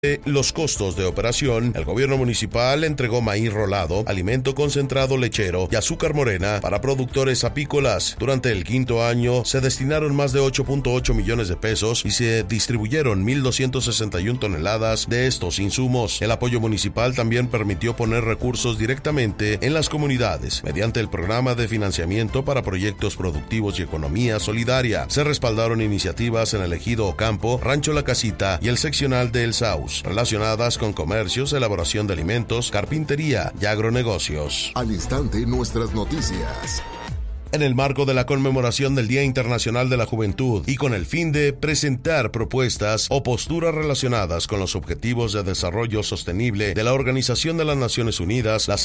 los costos de operación, el gobierno municipal entregó maíz rolado, alimento concentrado lechero y azúcar morena para productores apícolas. Durante el quinto año se destinaron más de 8.8 millones de pesos y se distribuyeron 1.261 toneladas de estos insumos. El apoyo municipal también permitió poner recursos directamente en las comunidades mediante el programa de financiamiento para proyectos productivos y economía solidaria. Se respaldaron iniciativas en el ejido Ocampo, Rancho La Casita y el seccional de El Saus, relacionadas con comercios, elaboración de alimentos, carpintería y agronegocios. Al instante, nuestras noticias. En el marco de la conmemoración del Día Internacional de la Juventud y con el fin de presentar propuestas o posturas relacionadas con los Objetivos de Desarrollo Sostenible de la Organización de las Naciones Unidas, la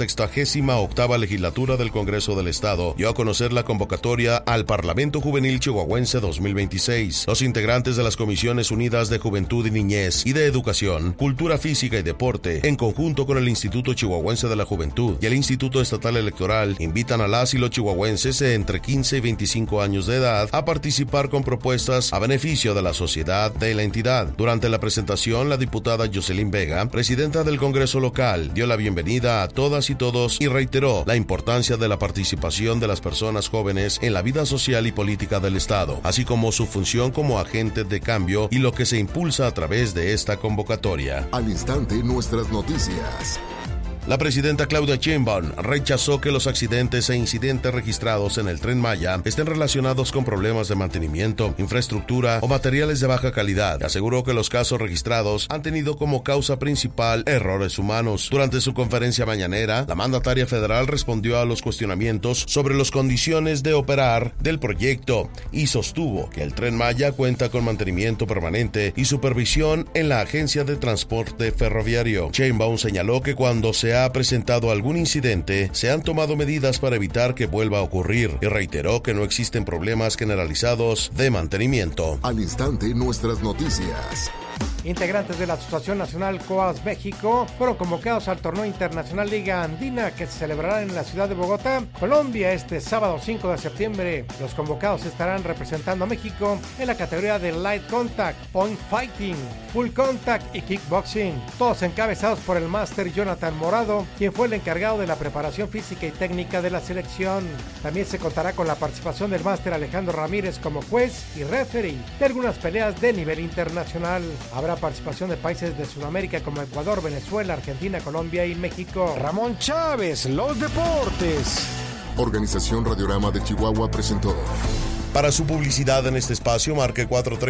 68ª Legislatura del Congreso del Estado dio a conocer la convocatoria al Parlamento Juvenil Chihuahuense 2026. Los integrantes de las Comisiones Unidas de Juventud y Niñez y de Educación, Cultura Física y Deporte, en conjunto con el Instituto Chihuahuense de la Juventud y el Instituto Estatal Electoral, invitan a las y los chihuahuenses entre 15 y 25 años de edad a participar con propuestas a beneficio de la sociedad de la entidad. Durante la presentación, la diputada Jocelyn Vega, presidenta del Congreso local, dio la bienvenida a todas y todos y reiteró la importancia de la participación de las personas jóvenes en la vida social y política del Estado, así como su función como agente de cambio y lo que se impulsa a través de esta convocatoria. Al instante, nuestras noticias. La presidenta Claudia Sheinbaum rechazó que los accidentes e incidentes registrados en el Tren Maya estén relacionados con problemas de mantenimiento, infraestructura o materiales de baja calidad. Aseguró que los casos registrados han tenido como causa principal errores humanos. Durante su conferencia mañanera, la mandataria federal respondió a los cuestionamientos sobre las condiciones de operar del proyecto y sostuvo que el Tren Maya cuenta con mantenimiento permanente y supervisión en la Agencia de Transporte Ferroviario. Sheinbaum señaló que cuando se ha presentado algún incidente, se han tomado medidas para evitar que vuelva a ocurrir y reiteró que no existen problemas generalizados de mantenimiento. Al instante, nuestras noticias. Integrantes de la Asociación Nacional COAS México fueron convocados al torneo internacional Liga Andina que se celebrará en la ciudad de Bogotá, Colombia, este sábado 5 de septiembre. Los convocados estarán representando a México en la categoría de Light Contact, Point Fighting, Full Contact y Kickboxing, todos encabezados por el máster Jonathan Morado, quien fue el encargado de la preparación física y técnica de la selección. También se contará con la participación del máster Alejandro Ramírez como juez y referee de algunas peleas de nivel internacional. Habrá participación de países de Sudamérica como Ecuador, Venezuela, Argentina, Colombia y México. Ramón Chávez, los deportes. Organización Radiorama de Chihuahua presentó. Para su publicidad en este espacio, marque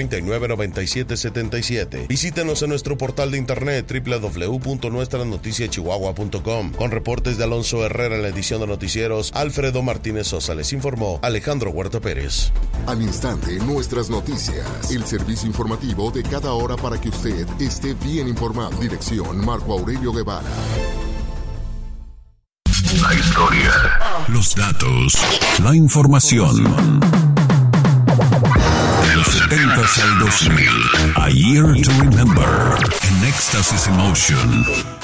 439-9777. Visítenos en nuestro portal de internet www.nuestranoticiachihuahua.com. Con reportes de Alonso Herrera en la edición de noticieros, Alfredo Martínez Sosa les informó Alejandro Huerta Pérez. Al instante, nuestras noticias. El servicio informativo de cada hora para que usted esté bien informado. Dirección Marco Aurelio Guevara. La historia, los datos, la información. De los 70s al 2000, A Year to Remember, en Éxtasis Emotion.